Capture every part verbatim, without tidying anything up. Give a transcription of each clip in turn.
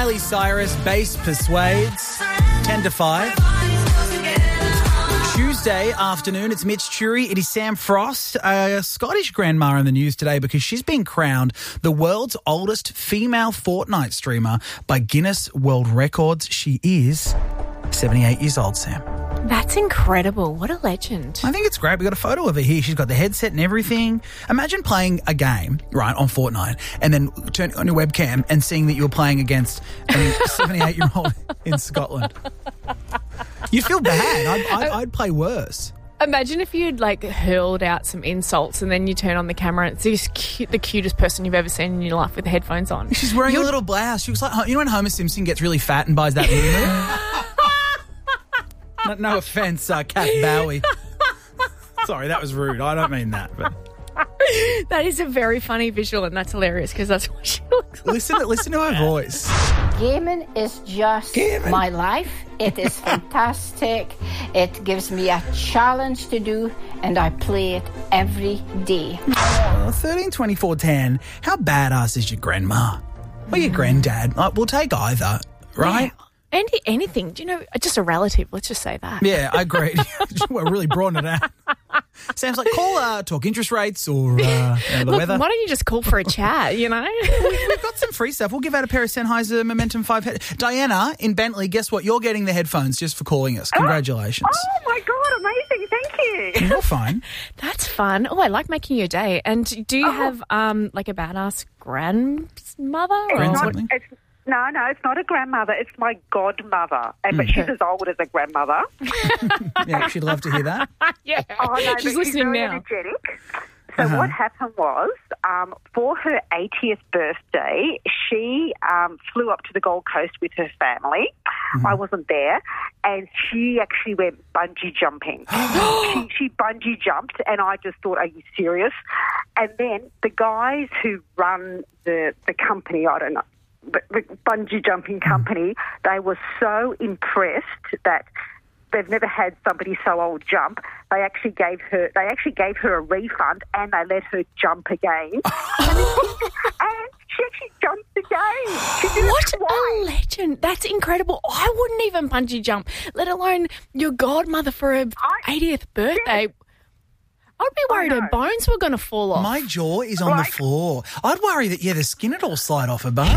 Miley Cyrus, Bass Persuades, ten to five. Tuesday afternoon, it's Mitch Churi. It is Sam Frost, a Scottish grandma in the news today because she's been crowned the world's oldest female Fortnite streamer by Guinness World Records. She is seventy-eight years old, Sam. That's incredible. What a legend. I think it's great. We've got a photo of her here. She's got the headset and everything. Imagine playing a game, right, on Fortnite and then turning on your webcam and seeing that you're playing against a seventy-eight-year-old in Scotland. You'd feel bad. I'd, I'd, I'd play worse. Imagine if you'd, like, hurled out some insults and then you turn on the camera and it's this cute, the cutest person you've ever seen in your life with the headphones on. She's wearing You're... a little blouse. She looks like, you know when Homer Simpson gets really fat and buys that moo No, no offence, uh, Kath Bowie. Sorry, that was rude. I don't mean that. But that is a very funny visual, and that's hilarious because that's what she looks like. Listen, listen to her voice. Gaming is just Gaming. my life. It is fantastic. It gives me a challenge to do, and I play it every day. Oh, thirteen twenty-four ten. How badass is your grandma? Or your granddad? Like, we'll take either, right? Yeah. Any, anything, do you know, just a relative, let's just say that. Yeah, I agree. We're really broadening it out. Sam's like, call, uh, talk interest rates or uh, the Look, weather. Why don't you just call for a chat, you know? We've got some free stuff. We'll give out a pair of Sennheiser Momentum five. Head- Diana in Bentley, guess what? You're getting the headphones just for calling us. Congratulations. Oh, oh my God, amazing. Thank you. You're fine. That's fun. Oh, I like making your day. And do you oh. have, um, like, a badass grandmother? It's or not, something? it's, no, no, it's not a grandmother. It's my godmother. And, but she's as old as a grandmother. Yeah, she'd love to hear that. Yeah. Oh, no, she's but listening she's very now. energetic. So Uh-huh. what happened was, um, for her eightieth birthday, she um, flew up to the Gold Coast with her family. Mm-hmm. I wasn't there. And she actually went bungee jumping. she, she bungee jumped, and I just thought, are you serious? And then the guys who run the, the company, I don't know, the, the bungee jumping company, they were so impressed that they've never had somebody so old jump. They actually gave her. They actually gave her a refund, and they let her jump again. and, and she actually jumped again. She did What it twice. a legend! That's incredible. I wouldn't even bungee jump, let alone your godmother for her eightieth birthday. I'd be worried her bones were going to fall off. My jaw is on Like- the floor. I'd worry that, yeah, the skin would all slide off her bones.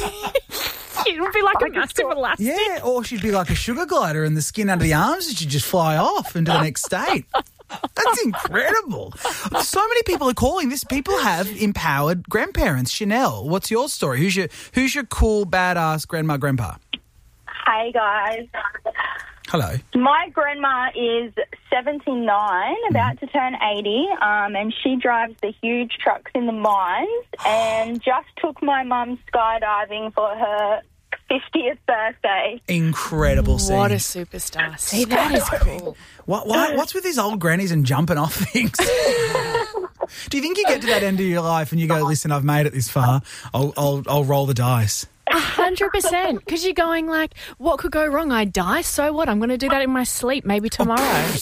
It would be like a massive elastic. Yeah, or she'd be like a sugar glider and the skin under the arms would just fly off into the next state. That's incredible. So many people are calling this. People have empowered grandparents. Chanel, what's your story? Who's your who's your cool, badass grandma, grandpa? Hey, guys. Hello. My grandma is seventy-nine, about to turn eighty, um, and she drives the huge trucks in the mines and just took my mum skydiving for her fiftieth birthday. Incredible scene. What a superstar. See, that is cool. What, why, what's with these old grannies and jumping off things? Do you think you get to that end of your life and you go, listen, I've made it this far, I'll, I'll, I'll roll the dice? A hundred percent. Because you're going like, what could go wrong? I die, so what? I'm going to do that in my sleep, maybe tomorrow.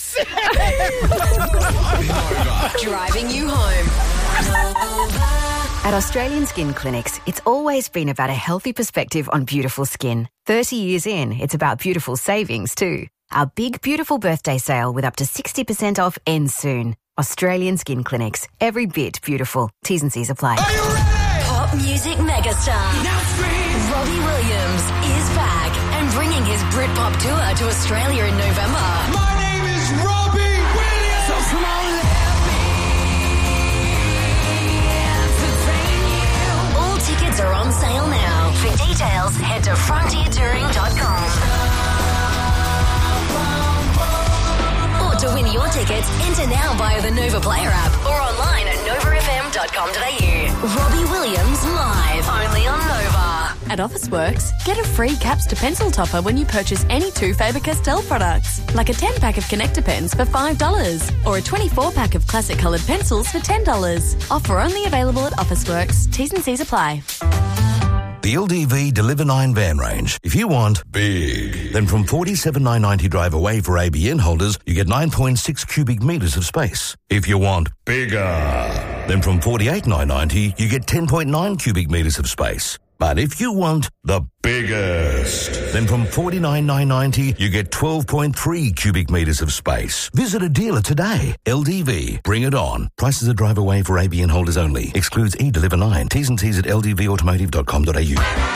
Driving you home. At Australian Skin Clinics, it's always been about a healthy perspective on beautiful skin. thirty years in, it's about beautiful savings too. Our big, beautiful birthday sale with up to sixty percent off ends soon. Australian Skin Clinics. Every bit beautiful. T's and C's apply. Pop music megastar Now scream. Robbie Williams is back and bringing his Britpop tour to Australia in November. My name is Robbie Williams. So come on, let me entertain you. All tickets are on sale now. For details, head to frontier touring dot com. Or to win your tickets, enter now via the Nova Player app or online at nova f m dot com dot a u. Robbie Williams live, only on Nova. At Officeworks, get a free caps to pencil topper when you purchase any two Faber-Castell products, like a ten pack of connector pens for five dollars or a twenty-four pack of classic coloured pencils for ten dollars. Offer only available at Officeworks. T's and C's apply. The L D V Deliver nine van range. If you want big, then from forty-seven thousand nine hundred ninety drive away for A B N holders, you get nine point six cubic metres of space. If you want bigger, then from forty-eight thousand nine hundred ninety, you get ten point nine cubic metres of space. But if you want the biggest, then from forty-nine thousand nine hundred ninety dollars you get twelve point three cubic metres of space. Visit a dealer today. L D V. Bring it on. Prices are drive away for A B N holders only. Excludes e-Deliver nine. T's and T's at l d v automotive dot com dot a u.